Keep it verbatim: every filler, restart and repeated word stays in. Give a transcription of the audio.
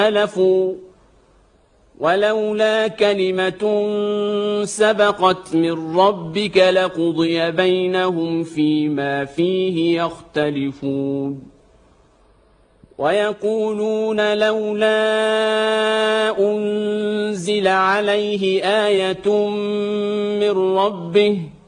اختلفوا ولولا كلمة سبقت من ربك لقضي بينهم فيما فيه يختلفون ويقولون لولا أنزل عليه آية من ربه